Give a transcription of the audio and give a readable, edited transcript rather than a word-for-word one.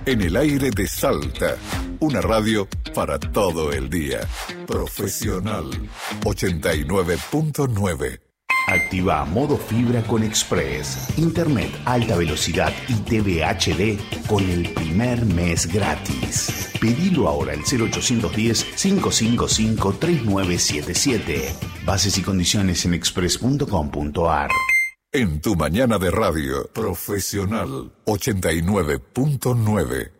En el aire de Salta, una radio para todo el día. Profesional 89.9. Activa modo fibra con Express. Internet alta velocidad y TV HD con el primer mes gratis. Pedilo ahora al 0810-555-3977. Bases y condiciones en express.com.ar. En tu mañana de radio, Profesional 89.9.